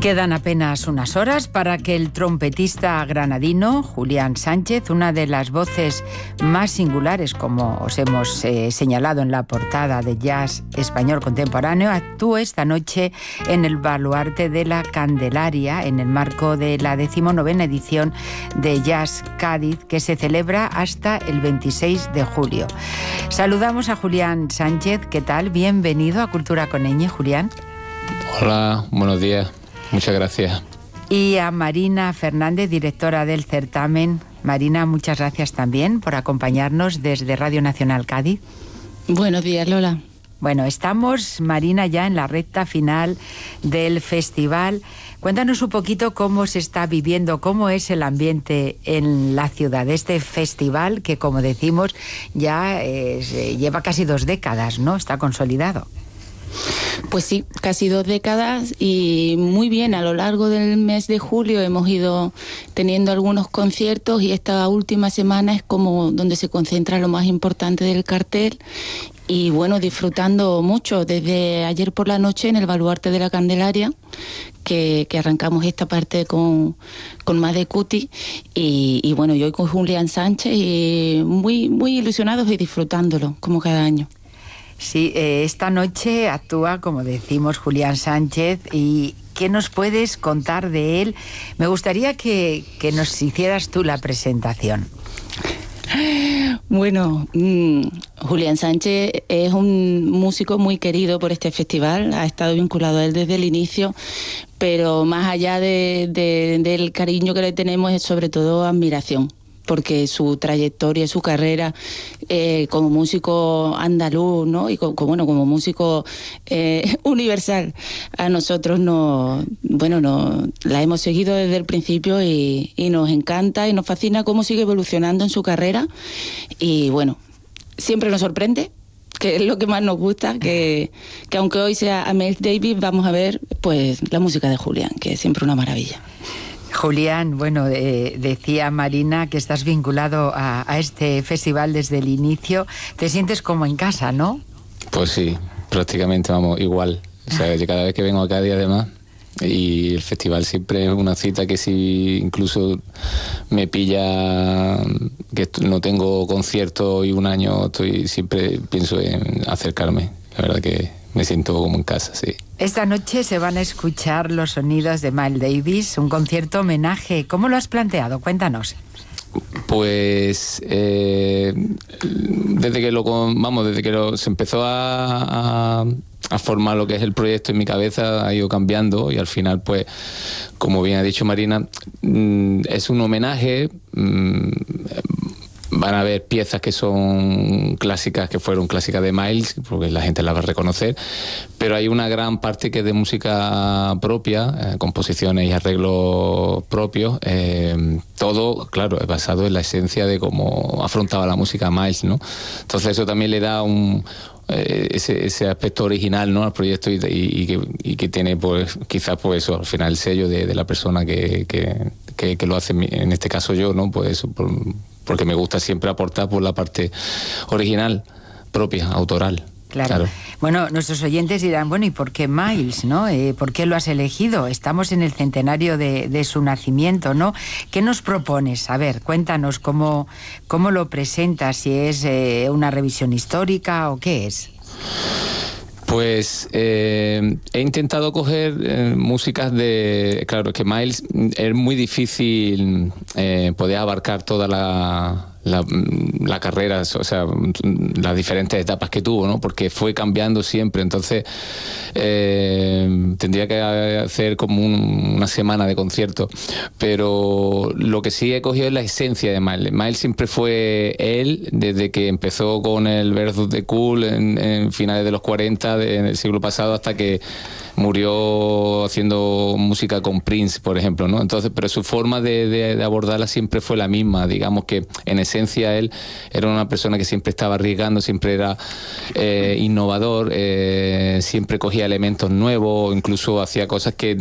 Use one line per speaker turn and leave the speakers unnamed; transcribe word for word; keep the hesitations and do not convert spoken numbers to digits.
Quedan apenas unas horas para que el trompetista granadino Julián Sánchez, una de las voces más singulares, como os hemos eh, señalado en la portada de Jazz Español Contemporáneo, actúe esta noche en el Baluarte de la Candelaria en el marco de la decimonovena edición de Jazz Cádiz, que se celebra hasta el veintiséis de julio. Saludamos a Julián Sánchez. ¿Qué tal? Bienvenido a Cultura con Ñ, Julián.
Hola, buenos días. Muchas gracias.
Y a Marina Fernández, directora del certamen. Marina, muchas gracias también por acompañarnos desde Radio Nacional Cádiz.
Buenos días, Lola.
Bueno, estamos, Marina, ya en la recta final del festival. Cuéntanos un poquito cómo se está viviendo, cómo es el ambiente en la ciudad de este festival que, como decimos, ya eh, lleva casi dos décadas, ¿no? Está consolidado.
Pues sí, casi dos décadas y muy bien. A lo largo del mes de julio hemos ido teniendo algunos conciertos y esta última semana es como donde se concentra lo más importante del cartel. Y bueno, disfrutando mucho desde ayer por la noche en el Baluarte de la Candelaria, que, que arrancamos esta parte con, con Made Cuti y, y bueno, yo hoy con Julián Sánchez y muy, muy ilusionados y disfrutándolo como cada año.
Sí, eh, esta noche actúa, como decimos, Julián Sánchez. ¿Y qué nos puedes contar de él? Me gustaría que, que nos hicieras tú la presentación.
Bueno, mmm, Julián Sánchez es un músico muy querido por este festival, ha estado vinculado a él desde el inicio, pero más allá de, de, del cariño que le tenemos es sobre todo admiración, porque su trayectoria, su carrera eh, como músico andaluz, ¿no? Y como, bueno, como músico eh, universal, a nosotros nos, bueno, nos, la hemos seguido desde el principio y, y nos encanta y nos fascina cómo sigue evolucionando en su carrera y bueno, siempre nos sorprende, que es lo que más nos gusta, que, que aunque hoy sea a Miles Davis, vamos a ver pues la música de Julián, que es siempre una maravilla.
Julián, bueno, eh, decía Marina que estás vinculado a, a este festival desde el inicio. Te sientes como en casa, ¿no?
Pues sí, prácticamente vamos igual. O sea, yo cada vez que vengo a Cádiz además, y el festival siempre es una cita que si incluso me pilla que no tengo concierto y un año estoy siempre pienso en acercarme. La verdad que me siento como en casa, sí.
Esta noche se van a escuchar los sonidos de Miles Davis, un concierto homenaje. ¿Cómo lo has planteado? Cuéntanos.
Pues eh, desde que lo vamos, desde que lo, se empezó a, a, a formar lo que es el proyecto en mi cabeza, ha ido cambiando y al final, pues, como bien ha dicho Marina, es un homenaje. Van a haber piezas que son clásicas, que fueron clásicas de Miles, porque la gente las va a reconocer, pero hay una gran parte que es de música propia, eh, composiciones y arreglos propios, eh, todo, claro, es basado en la esencia de cómo afrontaba la música Miles, ¿no? Entonces eso también le da un... Eh, ese, ese aspecto original, ¿no?, al proyecto y, y, y, que, y que tiene pues quizás pues eso, al final el sello de, de la persona que, que, que, que lo hace, en este caso yo, ¿no? Pues eso, por, porque me gusta siempre aportar por la parte original, propia, autoral.
Claro.
Claro.
Bueno, nuestros oyentes dirán, bueno, ¿y por qué Miles, no? Eh, ¿Por qué lo has elegido? Estamos en el centenario de, de su nacimiento, ¿no? ¿Qué nos propones? A ver, cuéntanos cómo, cómo lo presentas, si es eh, una revisión histórica o qué es.
Pues eh, he intentado coger eh, músicas de... Claro, que Miles es muy difícil eh, poder abarcar toda la... La, la carrera, o sea, las diferentes etapas que tuvo, ¿no? Porque fue cambiando siempre, entonces eh, tendría que hacer como un, una semana de conciertos, pero lo que sí he cogido es la esencia de Miles. Miles siempre fue él, desde que empezó con el Versus the Cool en, en finales de los cuarenta del siglo pasado hasta que murió haciendo música con Prince, por ejemplo, ¿no? Entonces, pero su forma de, de, de abordarla siempre fue la misma. Digamos que en esencia él era una persona que siempre estaba arriesgando, siempre era eh, innovador, eh, siempre cogía elementos nuevos, incluso hacía cosas que